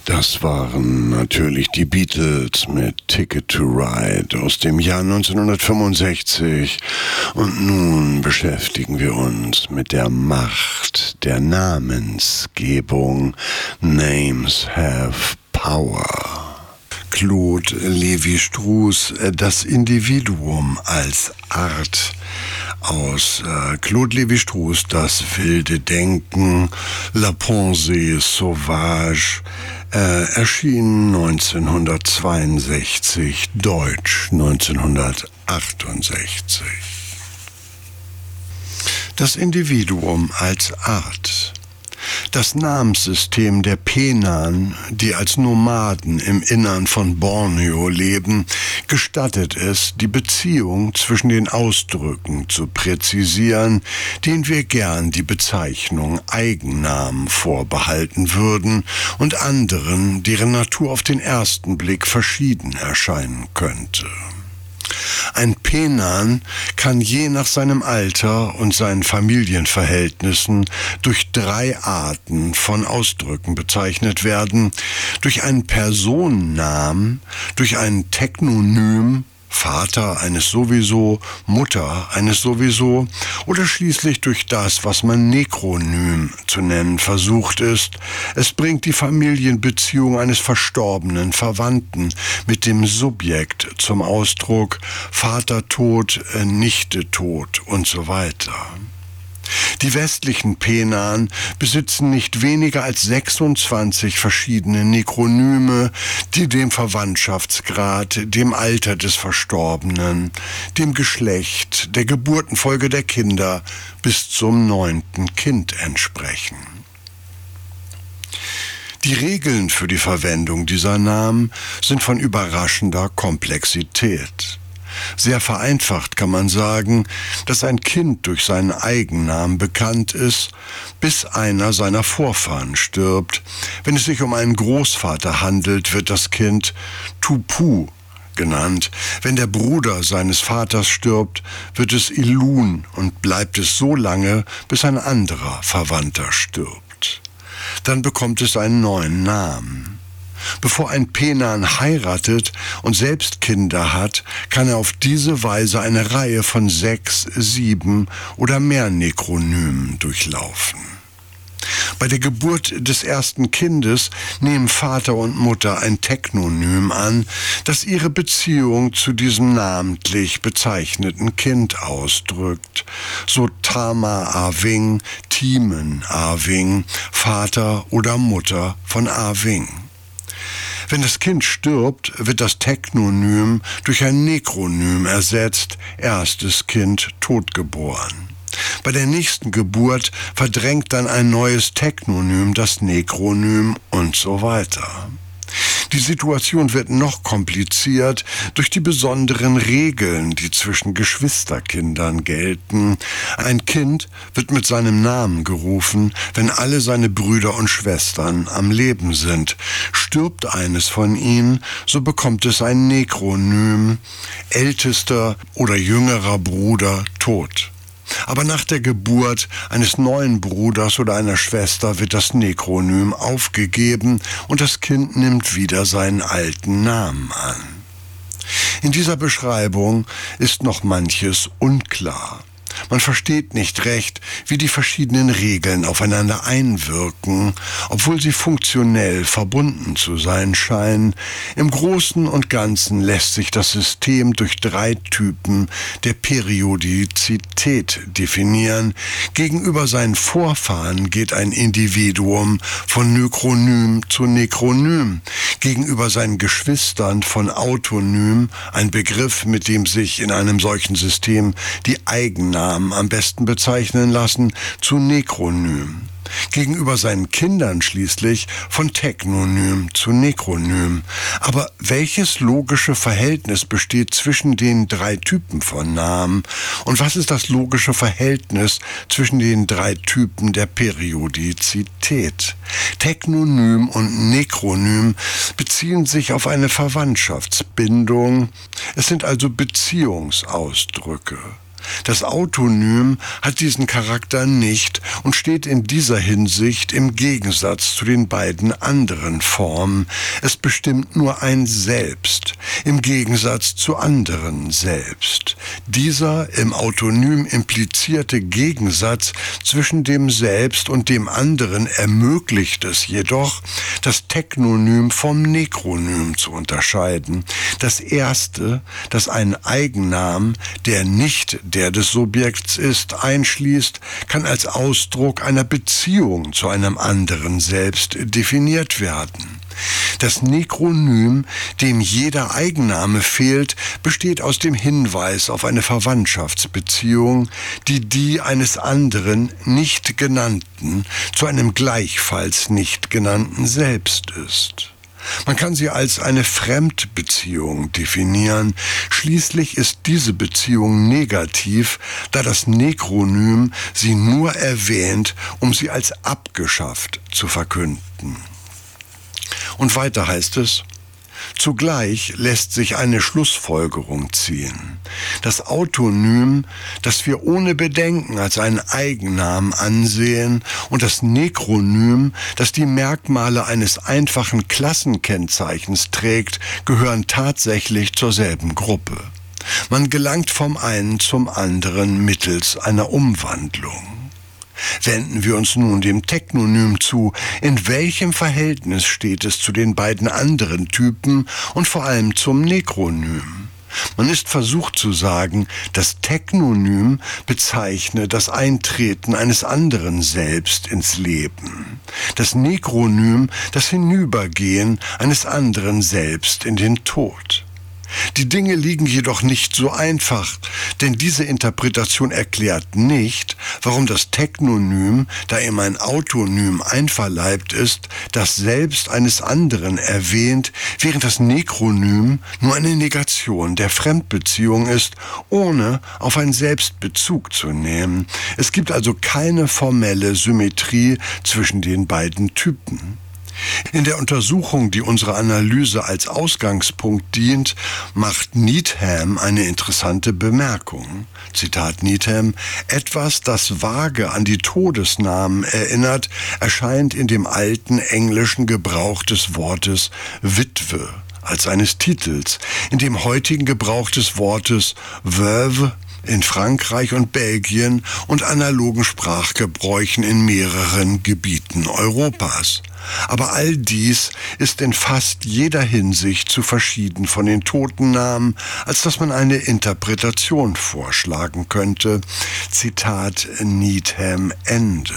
Das waren natürlich die Beatles mit Ticket to Ride aus dem Jahr 1965. Und nun beschäftigen wir uns mit der Macht der Namensgebung. Names have power. Claude Lévi-Strauss, das Individuum als Art. Aus Claude Lévi-Strauss, das wilde Denken, La Pensée sauvage, erschien 1962, Deutsch 1968. Das Individuum als Art. Das Namenssystem der Penan, die als Nomaden im Innern von Borneo leben, gestattet es, die Beziehung zwischen den Ausdrücken zu präzisieren, denen wir gern die Bezeichnung Eigennamen vorbehalten würden und anderen, deren Natur auf den ersten Blick verschieden erscheinen könnte. Ein Penan kann je nach seinem Alter und seinen Familienverhältnissen durch 3 Arten von Ausdrücken bezeichnet werden: durch einen Personennamen, durch ein Teknonym, Vater eines sowieso, Mutter eines sowieso, oder schließlich durch das, was man Nekronym zu nennen versucht ist. Es bringt die Familienbeziehung eines verstorbenen Verwandten mit dem Subjekt zum Ausdruck: Vater tot, Nichte tot und so weiter. Die westlichen Penan besitzen nicht weniger als 26 verschiedene Nekronyme, die dem Verwandtschaftsgrad, dem Alter des Verstorbenen, dem Geschlecht, der Geburtenfolge der Kinder bis zum 9. Kind entsprechen. Die Regeln für die Verwendung dieser Namen sind von überraschender Komplexität. Sehr vereinfacht kann man sagen, dass ein Kind durch seinen Eigennamen bekannt ist, bis einer seiner Vorfahren stirbt. Wenn es sich um einen Großvater handelt, wird das Kind Tupu genannt. Wenn der Bruder seines Vaters stirbt, wird es Ilun und bleibt es so lange, bis ein anderer Verwandter stirbt. Dann bekommt es einen neuen Namen. Bevor ein Penan heiratet und selbst Kinder hat, kann er auf diese Weise eine Reihe von 6, 7 oder mehr Nekronymen durchlaufen. Bei der Geburt des ersten Kindes nehmen Vater und Mutter ein Teknonym an, das ihre Beziehung zu diesem namentlich bezeichneten Kind ausdrückt. So Tama Awing, Timen Awing, Vater oder Mutter von Awing. Wenn das Kind stirbt, wird das Teknonym durch ein Nekronym ersetzt, erstes Kind totgeboren. Bei der nächsten Geburt verdrängt dann ein neues Teknonym das Nekronym und so weiter. Die Situation wird noch kompliziert durch die besonderen Regeln, die zwischen Geschwisterkindern gelten. Ein Kind wird mit seinem Namen gerufen, wenn alle seine Brüder und Schwestern am Leben sind. Stirbt eines von ihnen, so bekommt es ein Nekronym, ältester oder jüngerer Bruder tot. Aber nach der Geburt eines neuen Bruders oder einer Schwester wird das Nekronym aufgegeben und das Kind nimmt wieder seinen alten Namen an. In dieser Beschreibung ist noch manches unklar. Man versteht nicht recht, wie die verschiedenen Regeln aufeinander einwirken, obwohl sie funktionell verbunden zu sein scheinen. Im Großen und Ganzen lässt sich das System durch 3 Typen der Periodizität definieren. Gegenüber seinen Vorfahren geht ein Individuum von Nekronym zu Nekronym. Gegenüber seinen Geschwistern von Autonym, ein Begriff, mit dem sich in einem solchen System die Eigennamen am besten bezeichnen lassen, zu Nekronym. Gegenüber seinen Kindern schließlich von Teknonym zu Nekronym. Aber welches logische Verhältnis besteht zwischen den 3 Typen von Namen? Und was ist das logische Verhältnis zwischen den 3 Typen der Periodizität? Teknonym und Nekronym beziehen sich auf eine Verwandtschaftsbindung. Es sind also Beziehungsausdrücke. Das Autonym hat diesen Charakter nicht und steht in dieser Hinsicht im Gegensatz zu den beiden anderen Formen. Es bestimmt nur ein Selbst, im Gegensatz zu anderen Selbst. Dieser im Autonym implizierte Gegensatz zwischen dem Selbst und dem anderen ermöglicht es jedoch, das Teknonym vom Nekronym zu unterscheiden. Das erste, das einen Eigennamen, der nicht der des Subjekts ist, einschließt, kann als Ausdruck einer Beziehung zu einem anderen Selbst definiert werden. Das Nekronym, dem jeder Eigenname fehlt, besteht aus dem Hinweis auf eine Verwandtschaftsbeziehung, die eines anderen nicht genannten zu einem gleichfalls nicht genannten Selbst ist. Man kann sie als eine Fremdbeziehung definieren. Schließlich ist diese Beziehung negativ, da das Nekronym sie nur erwähnt, um sie als abgeschafft zu verkünden. Und weiter heißt es: Zugleich lässt sich eine Schlussfolgerung ziehen. Das Autonym, das wir ohne Bedenken als einen Eigennamen ansehen, und das Nekronym, das die Merkmale eines einfachen Klassenkennzeichens trägt, gehören tatsächlich zur selben Gruppe. Man gelangt vom einen zum anderen mittels einer Umwandlung. Wenden wir uns nun dem Teknonym zu. In welchem Verhältnis steht es zu den beiden anderen Typen und vor allem zum Nekronym? Man ist versucht zu sagen, das Teknonym bezeichne das Eintreten eines anderen Selbst ins Leben. Das Nekronym das Hinübergehen eines anderen Selbst in den Tod. Die Dinge liegen jedoch nicht so einfach, denn diese Interpretation erklärt nicht, warum das Teknonym, da ihm ein Autonym einverleibt ist, das Selbst eines anderen erwähnt, während das Nekronym nur eine Negation der Fremdbeziehung ist, ohne auf ein Selbst Bezug zu nehmen. Es gibt also keine formelle Symmetrie zwischen den beiden Typen. In der Untersuchung, die unserer Analyse als Ausgangspunkt dient, macht Needham eine interessante Bemerkung. Zitat Needham: Etwas, das vage an die Todesnamen erinnert, erscheint in dem alten englischen Gebrauch des Wortes Witwe als eines Titels, in dem heutigen Gebrauch des Wortes Veuve in Frankreich und Belgien und analogen Sprachgebräuchen in mehreren Gebieten Europas. Aber all dies ist in fast jeder Hinsicht zu verschieden von den Totennamen, als dass man eine Interpretation vorschlagen könnte. Zitat Needham Ende.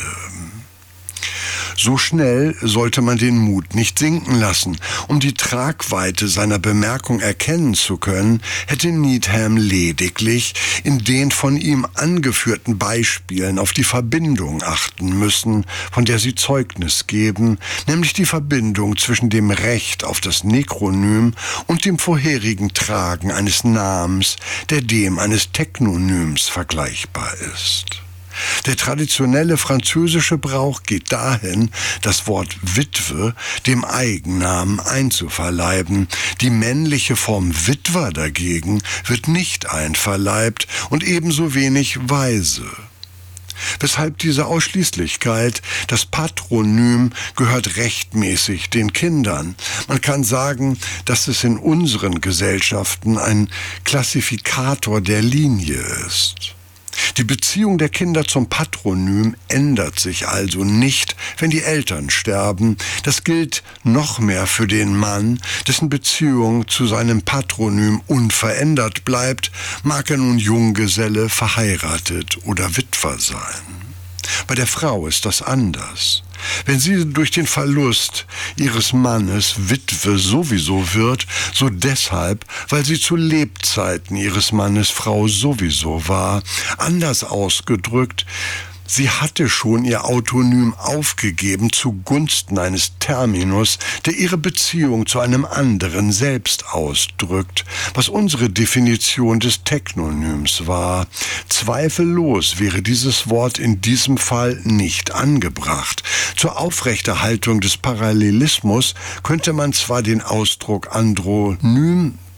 So schnell sollte man den Mut nicht sinken lassen. Um die Tragweite seiner Bemerkung erkennen zu können, hätte Needham lediglich in den von ihm angeführten Beispielen auf die Verbindung achten müssen, von der sie Zeugnis geben, nämlich die Verbindung zwischen dem Recht auf das Nekronym und dem vorherigen Tragen eines Namens, der dem eines Teknonyms vergleichbar ist. Der traditionelle französische Brauch geht dahin, das Wort Witwe dem Eigennamen einzuverleiben. Die männliche Form Witwer dagegen wird nicht einverleibt und ebenso wenig Waise. Weshalb diese Ausschließlichkeit? Das Patronym gehört rechtmäßig den Kindern. Man kann sagen, dass es in unseren Gesellschaften ein Klassifikator der Linie ist. Die Beziehung der Kinder zum Patronym ändert sich also nicht, wenn die Eltern sterben. Das gilt noch mehr für den Mann, dessen Beziehung zu seinem Patronym unverändert bleibt, mag er nun Junggeselle, verheiratet oder Witwer sein. Bei der Frau ist das anders. Wenn sie durch den Verlust ihres Mannes Witwe sowieso wird, so deshalb, weil sie zu Lebzeiten ihres Mannes Frau sowieso war. Anders ausgedrückt, sie hatte schon ihr Autonym aufgegeben zugunsten eines Terminus, der ihre Beziehung zu einem anderen selbst ausdrückt, was unsere Definition des Teknonyms war. Zweifellos wäre dieses Wort in diesem Fall nicht angebracht. Zur Aufrechterhaltung des Parallelismus könnte man zwar den Ausdruck Andronym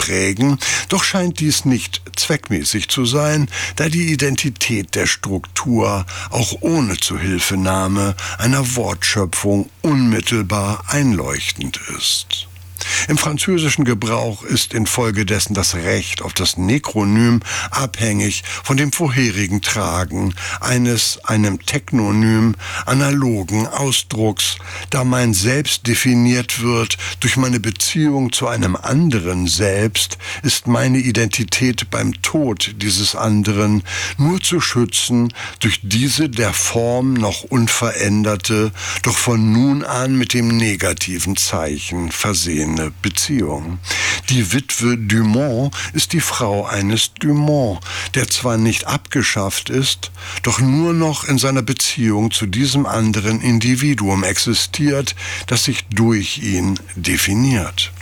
prägen, doch scheint dies nicht zweckmäßig zu sein, da die Identität der Struktur auch ohne Zuhilfenahme einer Wortschöpfung unmittelbar einleuchtend ist. Im französischen Gebrauch ist infolgedessen das Recht auf das Nekronym abhängig von dem vorherigen Tragen eines einem Teknonym analogen Ausdrucks, da mein Selbst definiert wird durch meine Beziehung zu einem anderen Selbst, ist meine Identität beim Tod dieses anderen nur zu schützen durch diese der Form noch unveränderte, doch von nun an mit dem negativen Zeichen versehene Beziehung. Die Witwe Dumont ist die Frau eines Dumont, der zwar nicht abgeschafft ist, doch nur noch in seiner Beziehung zu diesem anderen Individuum existiert, das sich durch ihn definiert.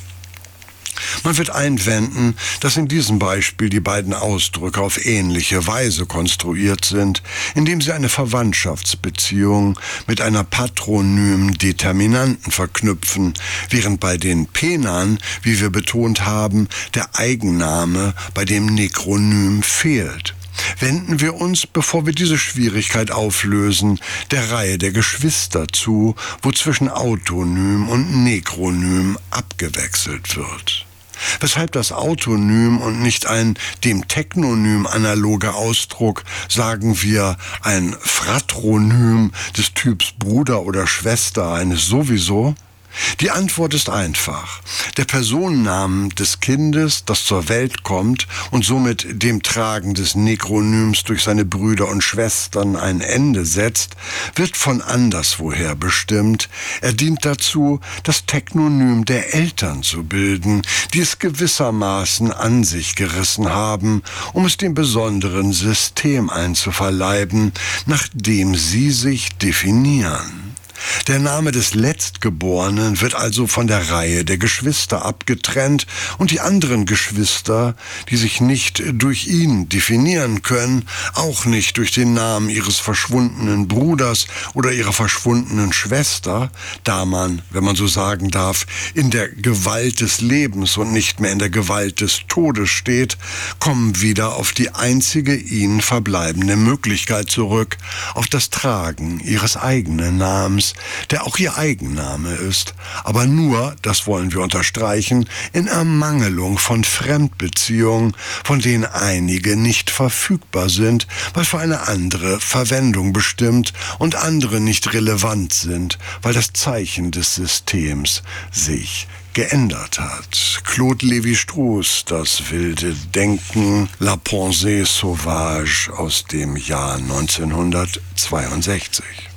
Man wird einwenden, dass in diesem Beispiel die beiden Ausdrücke auf ähnliche Weise konstruiert sind, indem sie eine Verwandtschaftsbeziehung mit einer patronymen Determinanten verknüpfen, während bei den Penern, wie wir betont haben, der Eigenname bei dem Nekronym fehlt. Wenden wir uns, bevor wir diese Schwierigkeit auflösen, der Reihe der Geschwister zu, wo zwischen Autonym und Nekronym abgewechselt wird. Weshalb das Autonym und nicht ein dem Teknonym analoger Ausdruck, sagen wir ein Fratronym des Typs Bruder oder Schwester eines sowieso? Die Antwort ist einfach. Der Personennamen des Kindes, das zur Welt kommt und somit dem Tragen des Nekronyms durch seine Brüder und Schwestern ein Ende setzt, wird von anderswoher bestimmt. Er dient dazu, das Teknonym der Eltern zu bilden, die es gewissermaßen an sich gerissen haben, um es dem besonderen System einzuverleiben, nach dem sie sich definieren. Der Name des Letztgeborenen wird also von der Reihe der Geschwister abgetrennt und die anderen Geschwister, die sich nicht durch ihn definieren können, auch nicht durch den Namen ihres verschwundenen Bruders oder ihrer verschwundenen Schwester, da man, wenn man so sagen darf, in der Gewalt des Lebens und nicht mehr in der Gewalt des Todes steht, kommen wieder auf die einzige ihnen verbleibende Möglichkeit zurück, auf das Tragen ihres eigenen Namens, der auch ihr Eigenname ist, aber nur, das wollen wir unterstreichen, in Ermangelung von Fremdbeziehungen, von denen einige nicht verfügbar sind, weil für eine andere Verwendung bestimmt und andere nicht relevant sind, weil das Zeichen des Systems sich geändert hat. Claude Lévi-Strauss, Das wilde Denken, La Pensée sauvage aus dem Jahr 1962.